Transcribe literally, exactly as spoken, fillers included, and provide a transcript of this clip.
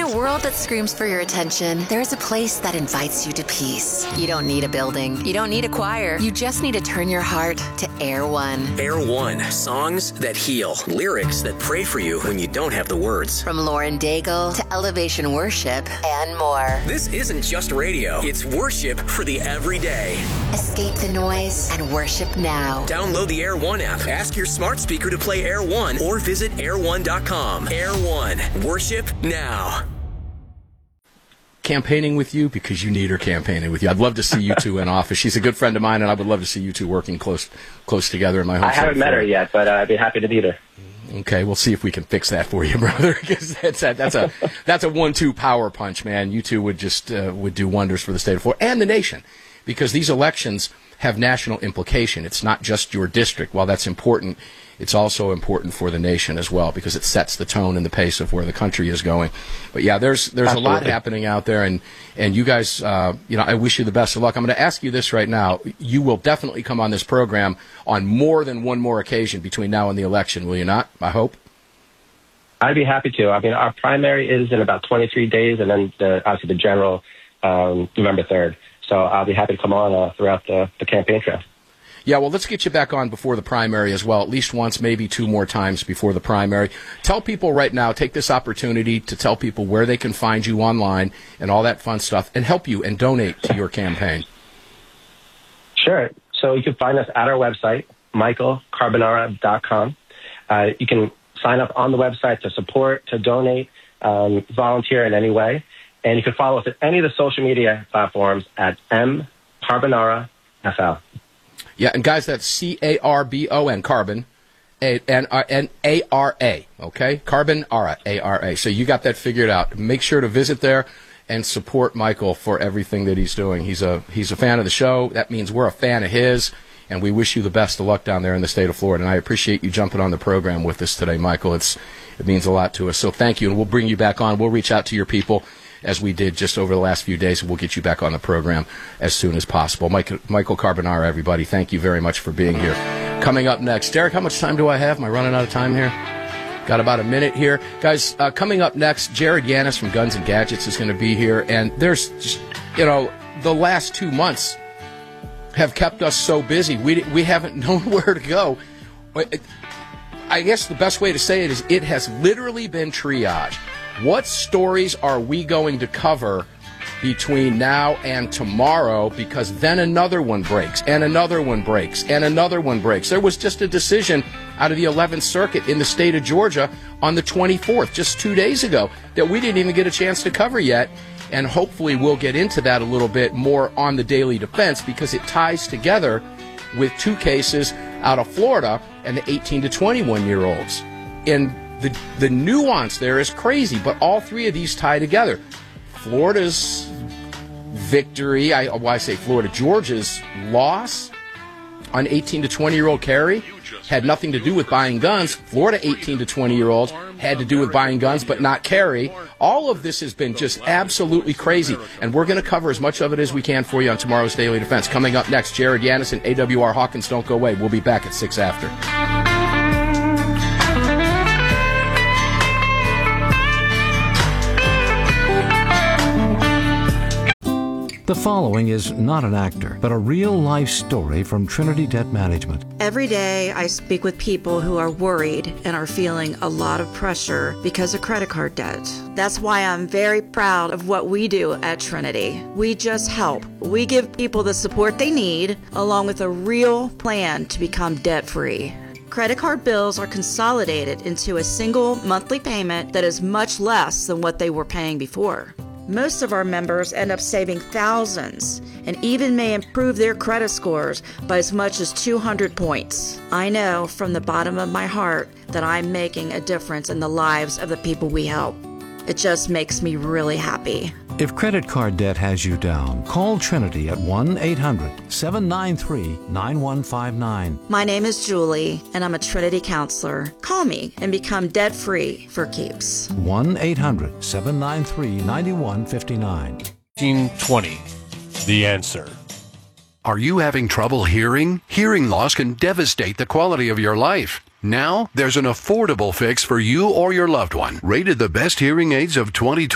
a world that screams for your attention, there's a place that invites you to peace. You don't need a building. You don't need a choir. You just need to turn your heart to Air One. Air One. Songs that heal. Lyrics that pray for you when you don't have the words. From Lauren Daigle to Elevation Worship and more. This isn't just radio. It's worship for the everyday. Escape the noise and worship now. Download the Air One app. Ask your smart speaker to play Air One or visit air one dot com. Air One. Worship now. Campaigning with you because you need her campaigning with you. I'd love to see you two in office. She's a good friend of mine, and I would love to see you two working close close together in my home. I haven't met her yet, but uh, I'd be happy to meet her. Okay, we'll see if we can fix that for you, brother. Because that's a, that's a that's a one-two power punch, man. You two would just uh, would do wonders for the state of Florida and the nation, because these elections have national implication. It's not just your district. While that's important, it's also important for the nation as well, because it sets the tone and the pace of where the country is going. But yeah, there's there's Absolutely. a lot happening out there, and and you guys, uh, you know, I wish you the best of luck. I'm going to ask you this right now: you will definitely come on this program on more than one more occasion between now and the election, will you not? I hope. I'd be happy to. I mean, our primary is in about twenty-three days, and then the, obviously the general um, November third. So I'll be happy to come on uh, throughout the, the campaign trail. Yeah, well, let's get you back on before the primary as well, at least once, maybe two more times before the primary. Tell people right now, take this opportunity to tell people where they can find you online and all that fun stuff, and help you and donate to your campaign. Sure. So you can find us at our website, michael carbonara dot com. Uh, you can sign up on the website to support, to donate, um, volunteer in any way. And you can follow us at any of the social media platforms at M Carbonara F L. Yeah, and guys, that's C A R B O N, Carbon, and A R A, okay? Carbonara, A R A. So you got that figured out. Make sure to visit there and support Michael for everything that he's doing. He's a he's a fan of the show. That means we're a fan of his, and we wish you the best of luck down there in the state of Florida. And I appreciate you jumping on the program with us today, Michael. It's it means a lot to us. So thank you, and we'll bring you back on. We'll reach out to your people, as we did just over the last few days, and we'll get you back on the program as soon as possible. Mike, Michael Carbonara, everybody, thank you very much for being here. Coming up next, Derek, how much time do I have? Am I running out of time here? Got about a minute here. Guys, uh, coming up next, Jared Yanis from Guns and Gadgets is going to be here, and there's, just, you know, the last two months have kept us so busy. We, we haven't known where to go. I guess the best way to say it is it has literally been triage. What stories are we going to cover between now and tomorrow? Because then another one breaks, and another one breaks, and another one breaks. There was just a decision out of the eleventh Circuit in the state of Georgia on the twenty-fourth, just two days ago, that we didn't even get a chance to cover yet. And hopefully we'll get into that a little bit more on the Daily Defense, because it ties together with two cases out of Florida and the eighteen to twenty-one-year-olds. And The the nuance there is crazy, but all three of these tie together. Florida's victory, I, well, I say Florida, Georgia's loss on eighteen to twenty-year-old Carrie had nothing to do with buying guns. Florida eighteen to twenty-year-olds had to do with buying guns, but not Carrie. All of this has been just absolutely crazy, and we're going to cover as much of it as we can for you on tomorrow's Daily Defense. Coming up next, Jared Yanis and A W R Hawkins. Don't go away. We'll be back at six after. The following is not an actor, but a real-life story from Trinity Debt Management. Every day I speak with people who are worried and are feeling a lot of pressure because of credit card debt. That's why I'm very proud of what we do at Trinity. We just help. We give people the support they need, along with a real plan to become debt-free. Credit card bills are consolidated into a single monthly payment that is much less than what they were paying before. Most of our members end up saving thousands and even may improve their credit scores by as much as two hundred points. I know from the bottom of my heart that I'm making a difference in the lives of the people we help. It just makes me really happy. If credit card debt has you down, call Trinity at one eight hundred seven nine three nine one five nine. My name is Julie, and I'm a Trinity counselor. Call me and become debt-free for keeps. one eight hundred seven nine three nine one five nine. fifteen twenty. The answer. Are you having trouble hearing? Hearing loss can devastate the quality of your life. Now, there's an affordable fix for you or your loved one. Rated the best hearing aids of twenty twenty.